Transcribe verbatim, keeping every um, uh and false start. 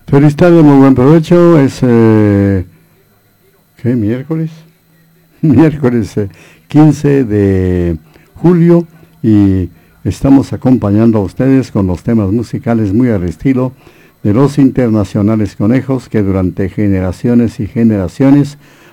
Feliz tarde, muy buen provecho. Es, eh, ¿qué? ¿Miércoles? Miércoles eh, quince de julio y estamos acompañando a ustedes con los temas musicales muy al estilo de los internacionales conejos que durante generaciones y generaciones